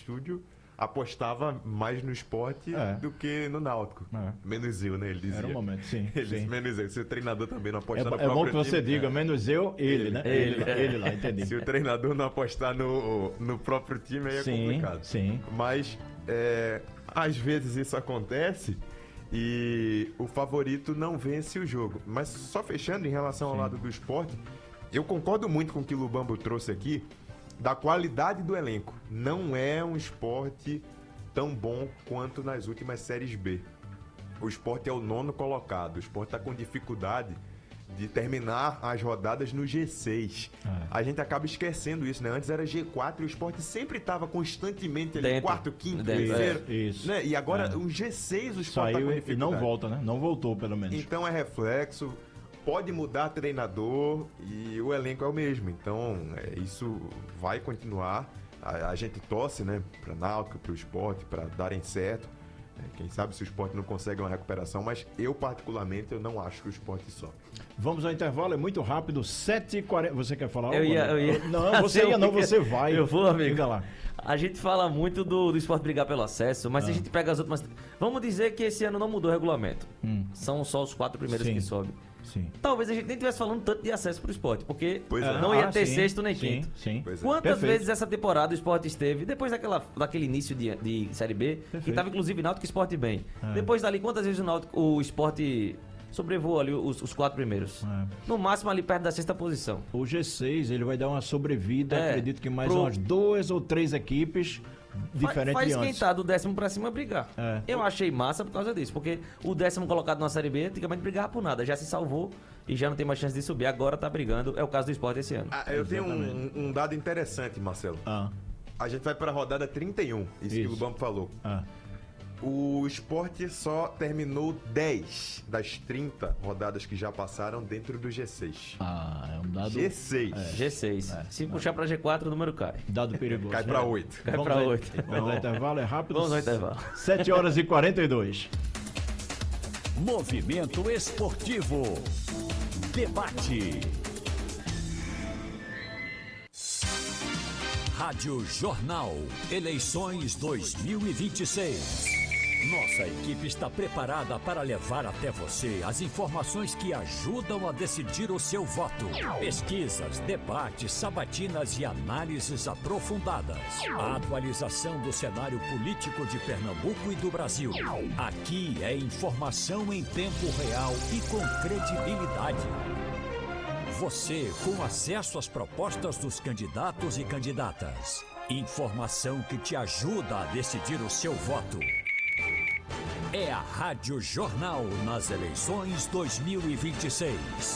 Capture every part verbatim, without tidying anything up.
estúdio apostava mais no Sport É. do que no Náutico. É. Menos eu, né? Ele dizia. Era um momento, sim. Ele disse, sim. menos eu. Se o treinador também não É, apostar no é bom próprio que você time, diga, é. menos eu, ele, né? Ele, Ele, lá, ele lá, entendi. Se o treinador não apostar no, no próprio time, aí é Sim, complicado. sim. Mas, é, às vezes isso acontece e o favorito não vence o jogo. Mas só fechando em relação ao Sim. lado do Sport, eu concordo muito com o que o Lubambo trouxe aqui, da qualidade do elenco. Não é um esporte tão bom quanto nas últimas séries B. O Sport é o nono colocado. O Sport está com dificuldade de terminar as rodadas no G seis. É. A gente acaba esquecendo isso, né? Antes era G quatro e o Sport sempre estava constantemente ali, Dentro. quarto, quinto, Dentro, terceiro. é, isso. Né? E agora É. o G seis o Sport está com Saiu dificuldade. e não volta, né? Não voltou, pelo menos. Então é reflexo, pode mudar treinador e o elenco é o mesmo. Então é, isso vai continuar. A, a gente torce, né, para Náutico, para o Sport, para darem certo. É, quem sabe se o Sport não consegue uma recuperação, mas eu particularmente eu não acho que o Sport sobe. Vamos ao intervalo, é muito rápido, sete e quarenta. Você quer falar Eu algo? ia, né? eu ia. Não, você ia, não, Eu ia. você vai. Eu vou, amigo. Fica lá. A gente fala muito do, do esporte brigar pelo acesso, mas se a gente pega as últimas. Vamos dizer que esse ano não mudou o regulamento. Hum. São só os quatro primeiros Sim. que sobem. Sim. Talvez a gente nem estivesse falando tanto de acesso pro esporte, porque Pois é. não ia Ah, ter sim, sexto nem sim, quinto. Sim. Pois é. Quantas Perfeito. vezes essa temporada o Sport esteve, depois daquela, daquele início de, de Série B, que Perfeito. estava inclusive Náutico e Sport bem. É. Depois dali, quantas vezes o, Náutico, o Sport sobrevoou ali os, os quatro primeiros? É. No máximo ali perto da sexta posição. O G seis, ele vai dar uma sobrevida, É, acredito que mais pro- umas duas ou três equipes diferentes Faz de quem antes. tá do décimo pra cima brigar. É. Eu achei massa por causa disso, porque o décimo colocado na Série B antigamente brigava por nada, já se salvou e já não tem mais chance de subir, agora tá brigando, é o caso do Sport esse ano. Ah, eu tenho um, um dado interessante, Marcelo. Ah, A gente vai para a rodada trinta e um, isso, que Isso. o Lubambo falou. ah. O Sport só terminou dez das trinta rodadas que já passaram dentro do G seis. Ah, é um dado, G seis. G seis. Se puxar pra G quatro, o número cai. dado perigoso. Cai né? para oito. Cai Vamos pra ao- oito. Vamos ao intervalo, é rápido. Vamos ao intervalo. sete horas e quarenta e dois. Movimento Esportivo. Debate. Rádio Jornal. Eleições dois mil e vinte e seis. Nossa equipe está preparada para levar até você as informações que ajudam a decidir o seu voto. Pesquisas, debates, sabatinas e análises aprofundadas. A atualização do cenário político de Pernambuco e do Brasil. Aqui é informação em tempo real e com credibilidade. Você com acesso às propostas dos candidatos e candidatas. Informação que te ajuda a decidir o seu voto. É a Rádio Jornal nas eleições dois mil e vinte e seis.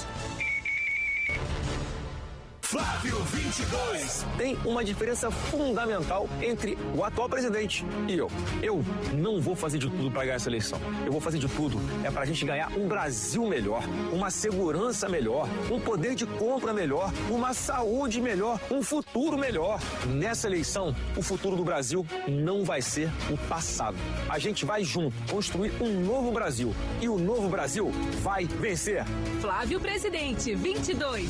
Flávio vinte e dois. Tem uma diferença fundamental entre o atual presidente e eu. Eu não vou fazer de tudo para ganhar essa eleição. Eu vou fazer de tudo é para a gente ganhar um Brasil melhor, uma segurança melhor, um poder de compra melhor, uma saúde melhor, um futuro melhor. Nessa eleição, o futuro do Brasil não vai ser o passado. A gente vai junto construir um novo Brasil e o novo Brasil vai vencer. Flávio Presidente, vinte e dois.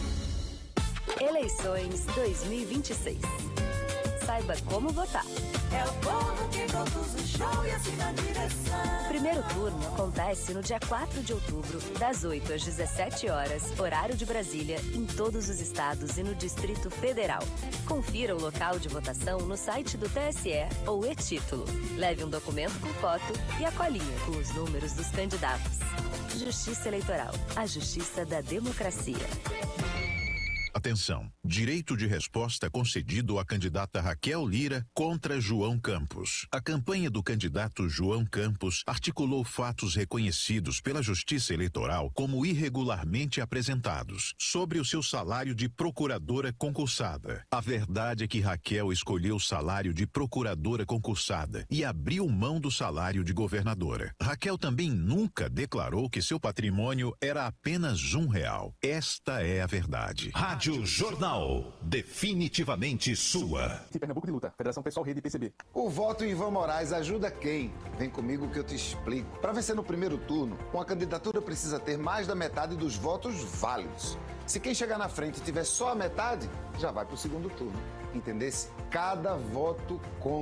Eleições dois mil e vinte e seis. Saiba como votar. É o povo que conduz o show e assim na direção. O primeiro turno acontece no dia quatro de outubro, das oito às dezessete horas, horário de Brasília, em todos os estados e no Distrito Federal. Confira o local de votação no site do T S E ou e-título. Leve um documento com foto e a colinha com os números dos candidatos. Justiça Eleitoral, a justiça da democracia. Atenção, direito de resposta concedido à candidata Raquel Lira contra João Campos. A campanha do candidato João Campos articulou fatos reconhecidos pela Justiça Eleitoral como irregularmente apresentados sobre o seu salário de procuradora concursada. A verdade é que Raquel escolheu o salário de procuradora concursada e abriu mão do salário de governadora. Raquel também nunca declarou que seu patrimônio era apenas um real. Esta é a verdade. Rádio Jornal, definitivamente sua. Pernambuco de Luta, Federação Pessoal Rede P C B. O voto em Ivan Moraes ajuda quem? Vem comigo que eu te explico. Para vencer no primeiro turno, uma candidatura precisa ter mais da metade dos votos válidos. Se quem chegar na frente tiver só a metade, já vai para o segundo turno. Entendesse? Cada voto conta.